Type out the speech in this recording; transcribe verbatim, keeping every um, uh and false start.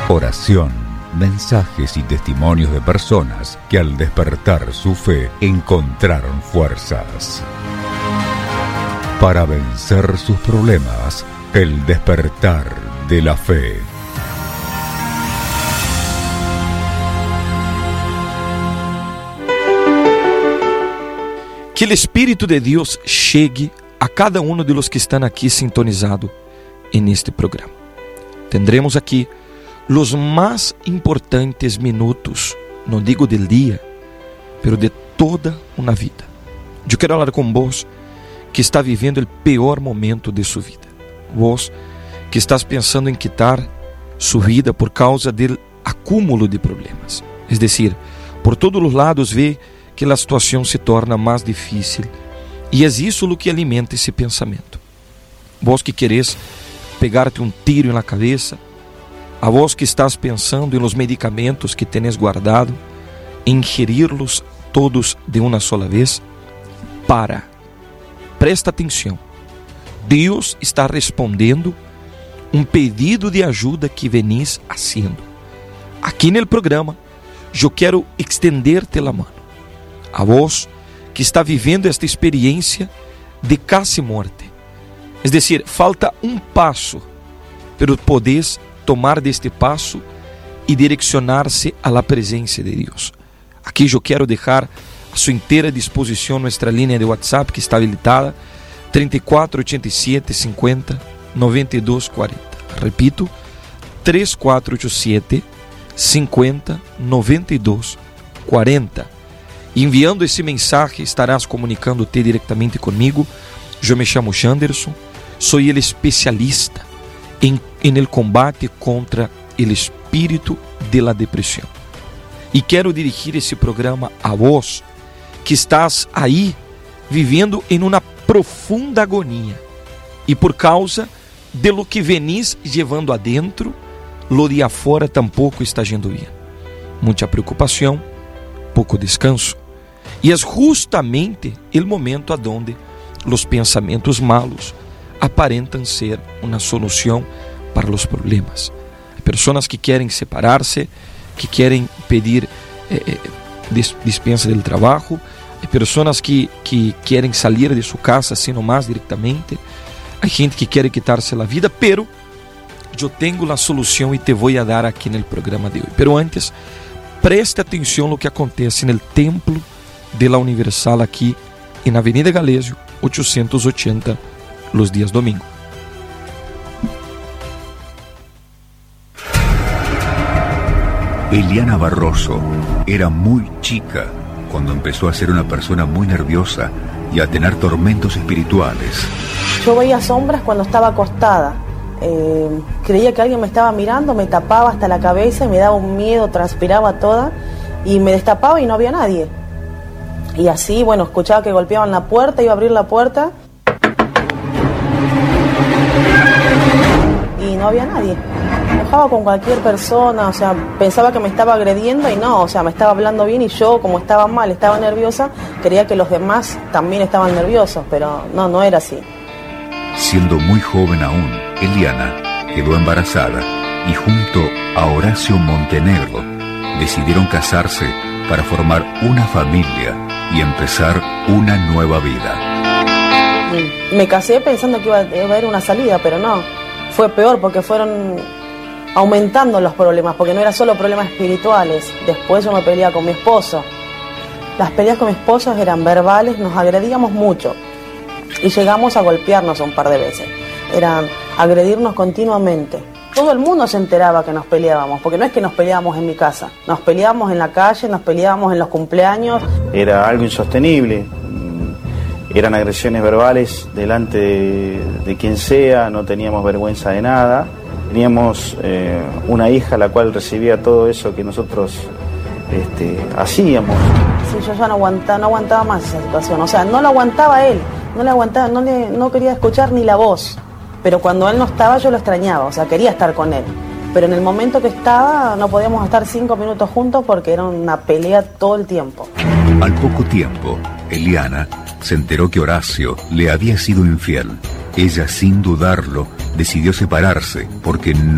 Oración, mensajes y testimonios de personas que al despertar su fe encontraron fuerzas. Para vencer sus problemas, el despertar de la fe. Que o Espírito de Deus chegue a cada um de los que estão aqui sintonizado em este programa. Tendremos aqui os mais importantes minutos, não digo del dia, pero de toda uma vida. Eu quero falar com vos que está vivendo o pior momento de sua vida. Vos que estás pensando em quitar sua vida por causa do acúmulo de problemas. Es decir, por todos os lados vê que a situação se torna mais difícil e é isso o que alimenta esse pensamento. Vos que queres pegar-te um tiro na cabeça, a vos que estás pensando em los medicamentos que tenes guardado, ingerir-los todos de uma sola vez, para. Presta atenção. Deus está respondendo um pedido de ajuda que venis haciendo. Aqui no programa, eu quero estender-te a mão. A vos que está vivendo esta experiência de casi morte. Es decir, falta um passo, pero podes tomar deste passo e direcionar-se a la presença de Deus. Aqui eu quero deixar a sua inteira disposição nossa linha de WhatsApp que está habilitada, três quatro oito sete, cinquenta, noventa e dois, quarenta. Repito, três quatro oito sete, cinquenta, noventa e dois, quarenta. Enviando esse mensagem, estarás comunicando-te diretamente comigo. Eu me chamo Janderson, sou ele especialista em, em el combate contra o espírito de la depressão. E quero dirigir esse programa a vós, que estás aí vivendo em uma profunda agonia. E por causa de lo que venis levando adentro, lo de afora tampouco está yendo bem. Muita preocupação, pouco descanso. E é justamente o momento aonde os pensamentos malos aparentam ser uma solução para os problemas. Pessoas que querem separar-se, que querem pedir eh, dispensa do trabalho, pessoas que, que querem sair de sua casa assim nomás diretamente, há gente que quer quitar-se a vida, pero eu tenho a solução e te vou a dar aqui no programa de hoje. Pero antes, preste atenção no que acontece no templo de la Universal aqui na Avenida Galésio oitocentos e oitenta, los dias domingo. Eliana Barroso era muy chica cuando empezó a ser una persona muy nerviosa y a tener tormentos espirituales. Yo veía sombras cuando estaba acostada. Eh, creía que alguien me estaba mirando, me tapaba hasta la cabeza y me daba un miedo, transpiraba toda y me destapaba y no había nadie. Y así, bueno, escuchaba que golpeaban la puerta, iba a abrir la puerta y no había nadie. Me enojaba con cualquier persona, o sea, pensaba que me estaba agrediendo y no, o sea, me estaba hablando bien y yo, como estaba mal, estaba nerviosa, creía que los demás también estaban nerviosos, pero no, no era así. Siendo muy joven aún, Eliana quedó embarazada y junto a Horacio Montenegro decidieron casarse para formar una familia y empezar una nueva vida. Me casé pensando que iba a haber una salida, pero no. Fue peor porque fueron aumentando los problemas, porque no eran solo problemas espirituales. Después yo me peleaba con mi esposo. Las peleas con mi esposo eran verbales, nos agredíamos mucho. Y llegamos a golpearnos un par de veces. Eran agredirnos continuamente. Todo el mundo se enteraba que nos peleábamos, porque no es que nos peleábamos en mi casa, nos peleábamos en la calle, nos peleábamos en los cumpleaños. Era algo insostenible, eran agresiones verbales delante de, de quien sea, no teníamos vergüenza de nada. Teníamos eh, una hija la cual recibía todo eso que nosotros este, hacíamos. Sí, yo ya no aguantaba, no aguantaba más esa situación, o sea, no lo aguantaba él, no le aguantaba, no, le, no quería escuchar ni la voz. Pero cuando él no estaba yo lo extrañaba, o sea, quería estar con él. Pero en el momento que estaba no podíamos estar cinco minutos juntos porque era una pelea todo el tiempo. Al poco tiempo, Eliana se enteró que Horacio le había sido infiel. Ella, sin dudarlo, decidió separarse porque no